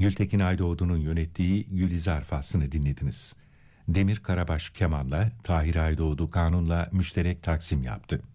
Gültekin Aydoğdu'nun yönettiği Gülizar faslını dinlediniz. Demir Karabaş kemanla, Tahir Aydoğdu kanunla müşterek taksim yaptı.